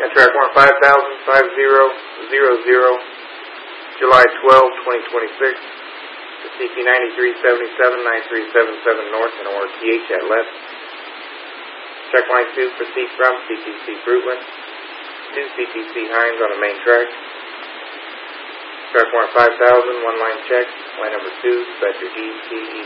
Track warrant 5000-5000, July 12, 2026, to CP 9377-9377 North and ORTH at left. Check line 2, proceed from CTC Fruitland to CTC Hines on the main track. Track warrant 5000, one line check, line number 2, Vector GTE